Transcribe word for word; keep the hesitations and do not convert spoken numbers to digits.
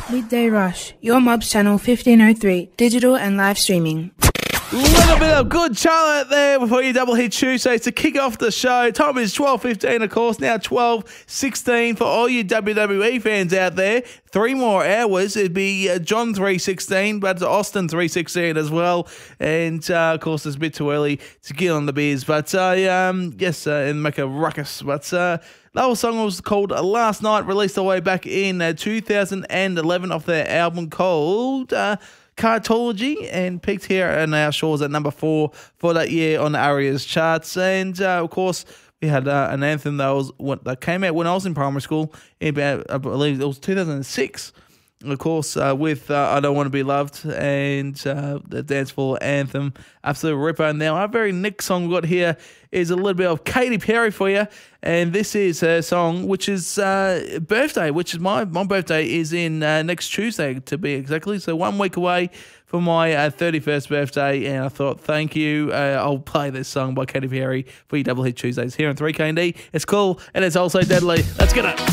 Midday Rush, your Mobs channel fifteen oh three, digital and live streaming. Little bit of good Charlotte there before your double hit Tuesdays to kick off the show. Time is twelve fifteen, of course, now twelve sixteen for all you W W E fans out there. Three more hours. It'd be uh, John three sixteen, but Austin three sixteen as well. And, uh, of course, it's a bit too early to get on the beers. But, uh, um, yes, uh, and make a ruckus. But uh, the whole song was called Last Night, released all the way back in uh, two thousand eleven off their album called... Uh, Cartology, and peaked here in our shores at number four for that year on the Aria's charts. And uh, of course, we had uh, an anthem that was what that came out when I was in primary school. In about, I believe it was two thousand six. Of course, uh, with uh, I Don't Want to Be Loved and uh, the dance floor anthem, absolute ripper. Now, our very next song we got here is a little bit of Katy Perry for you, and this is her song, which is uh, birthday, which is my my birthday is in uh, next Tuesday to be exactly. So one week away for my uh, thirty-first birthday, and I thought, thank you. Uh, I'll play this song by Katy Perry for your double hit Tuesdays here on three K and D. It's cool and it's also deadly. Let's get it.